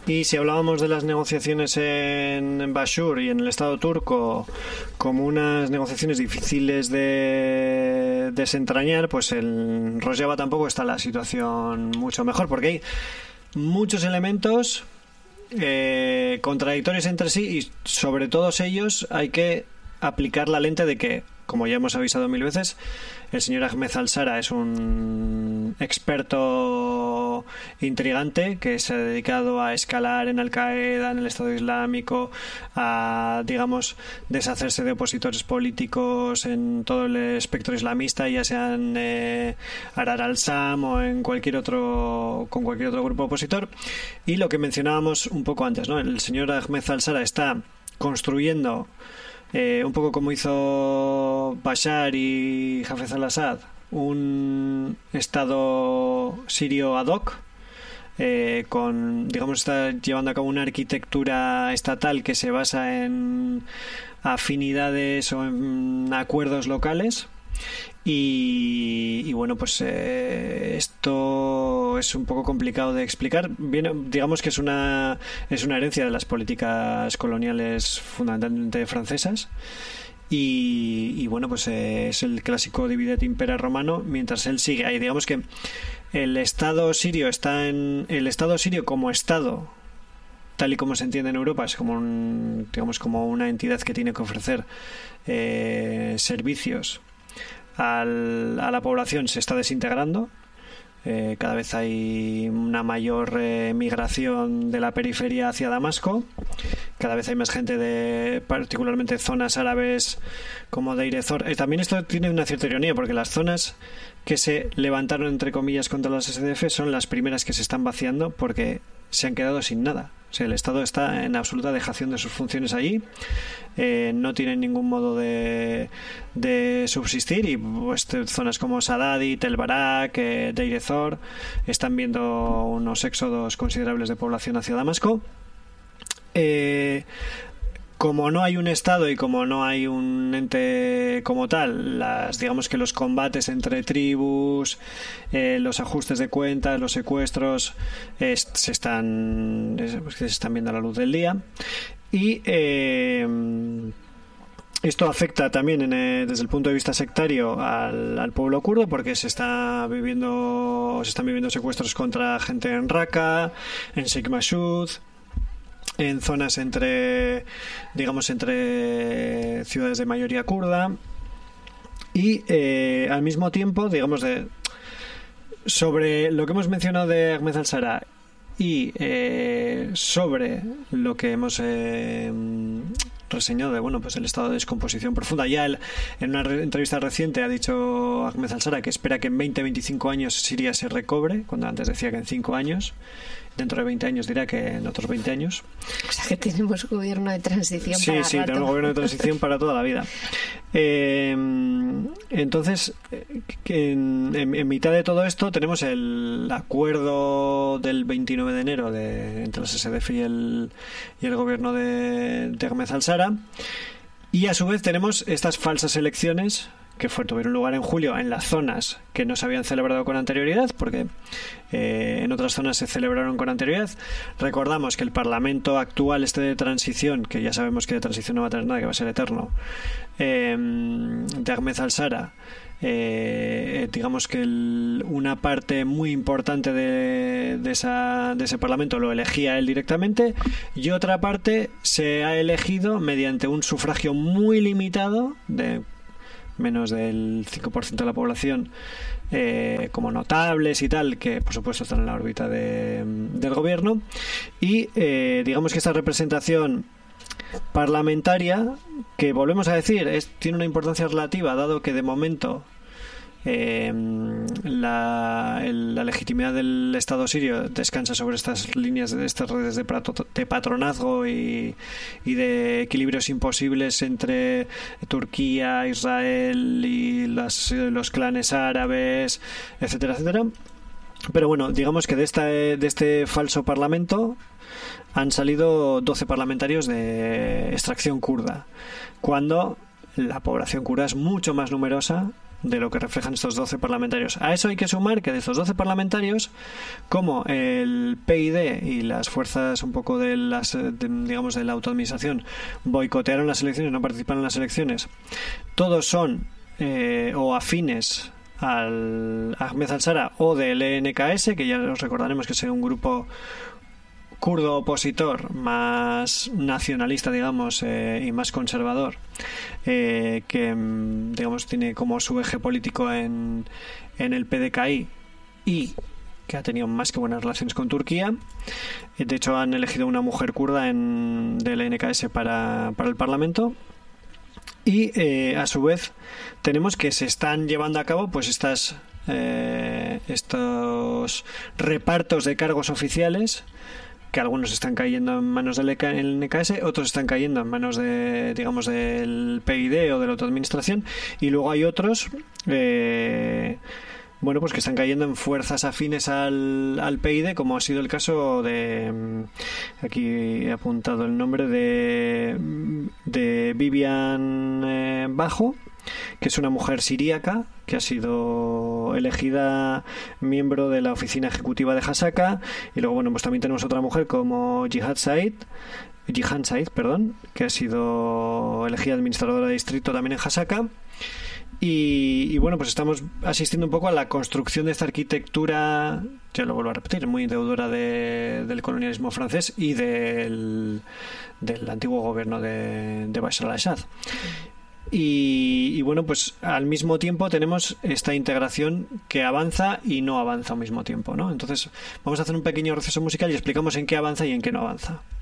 Y si hablábamos de las negociaciones en Bashur y en el Estado turco como unas negociaciones difíciles de desentrañar, pues en Rojava tampoco está la situación mucho mejor, porque hay muchos elementos contradictorios entre sí, y sobre todos ellos hay que aplicar la lente de que, como ya hemos avisado 1000 veces, el señor Ahmed al-Shara es un experto intrigante que se ha dedicado a escalar en Al-Qaeda, en el Estado Islámico, a, digamos, deshacerse de opositores políticos en todo el espectro islamista, ya sea en Ahrar al-Sham o en con cualquier otro grupo opositor. Y lo que mencionábamos un poco antes, ¿no? El señor Ahmed al-Shara está construyendo, un poco como hizo Bashar y Hafez al-Assad, un estado sirio ad hoc, está llevando a cabo una arquitectura estatal que se basa en afinidades o en acuerdos locales. Y bueno, pues esto es un poco complicado de explicar. Digamos que es una herencia de las políticas coloniales fundamentalmente francesas. Y bueno, pues es el clásico divide et impera romano, mientras él sigue ahí. Digamos que el Estado sirio como Estado, tal y como se entiende en Europa, es como como una entidad que tiene que ofrecer servicios a la población, se está desintegrando. Cada vez hay una mayor migración de la periferia hacia Damasco. Cada vez hay más gente de particularmente zonas árabes como Deir ez-Zor. También esto tiene una cierta ironía, porque las zonas que se levantaron entre comillas contra las SDF son las primeras que se están vaciando porque se han quedado sin nada. O sea, el Estado está en absoluta dejación de sus funciones allí, no tienen ningún modo de subsistir, y pues zonas como Saadati, Tel Barak, Deir ez-Zor están viendo unos éxodos considerables de población hacia Damasco. Como no hay un Estado y como no hay un ente como tal, digamos que los combates entre tribus, los ajustes de cuentas, los secuestros, se están viendo a la luz del día. Y esto afecta también desde el punto de vista sectario al pueblo kurdo, porque se están viviendo secuestros contra gente en Raqqa, en Sheikh Mashud, en zonas entre ciudades de mayoría kurda. Y al mismo tiempo, digamos, sobre lo que hemos mencionado de Ahmed al-Shara y sobre lo que hemos reseñado de el estado de descomposición profunda. Ya en una entrevista reciente ha dicho Ahmed al-Shara que espera que en 20-25 años Siria se recobre, cuando antes decía que en 5 años. Dentro de 20 años dirá que en otros 20 años. O sea que tenemos gobierno de transición para rato. Sí, tenemos gobierno de transición para toda la vida. Entonces, en mitad de todo esto tenemos el acuerdo del 29 de enero entre las SDF y el gobierno de Ahmed al-Shara. Y a su vez tenemos estas falsas elecciones que tuvieron lugar en julio en las zonas que no se habían celebrado con anterioridad, porque en otras zonas se celebraron con anterioridad. Recordamos que el Parlamento actual, de transición, que ya sabemos que de transición no va a tener nada, que va a ser eterno, de Ahmed al-Shara, digamos que una parte muy importante de ese Parlamento lo elegía él directamente, y otra parte se ha elegido mediante un sufragio muy limitado de menos del 5% de la población, como notables y tal, que por supuesto están en la órbita del gobierno. Y digamos que esta representación parlamentaria, que volvemos a decir, tiene una importancia relativa, dado que de momento la legitimidad del Estado sirio descansa sobre estas líneas, de estas redes de patronazgo y de equilibrios imposibles entre Turquía, Israel y los clanes árabes, etcétera, etcétera. Pero bueno, digamos que de este falso parlamento han salido 12 parlamentarios de extracción kurda, cuando la población kurda es mucho más numerosa de lo que reflejan estos 12 parlamentarios. A eso hay que sumar que de estos 12 parlamentarios, como el PID y las fuerzas un poco de la autoadministración boicotearon las elecciones, no participaron en las elecciones, todos son o afines al Ahmed al-Shara o del ENKS, que ya os recordaremos que es un grupo kurdo opositor más nacionalista, digamos, y más conservador, que digamos tiene como su eje político en el PDKI y que ha tenido más que buenas relaciones con Turquía. De hecho, han elegido una mujer kurda del NKS para el Parlamento. Y a su vez tenemos que se están llevando a cabo pues estos repartos de cargos oficiales, que algunos están cayendo en manos del NKS, otros están cayendo en manos de, digamos, del PID o de la autoadministración, y luego hay otros pues que están cayendo en fuerzas afines al PID, como ha sido el caso de, aquí he apuntado el nombre de Vivian Bajo, que es una mujer siríaca que ha sido elegida miembro de la oficina ejecutiva de Hasaka. Y luego pues también tenemos otra mujer como Jihan Said, que ha sido elegida administradora de distrito también en Hasaka. Y pues estamos asistiendo un poco a la construcción de esta arquitectura, ya lo vuelvo a repetir, muy deudora del colonialismo francés y del antiguo gobierno de Bashar al-Assad. Y pues al mismo tiempo tenemos esta integración que avanza y no avanza al mismo tiempo, ¿no? Entonces vamos a hacer un pequeño receso musical y explicamos en qué avanza y en qué no avanza.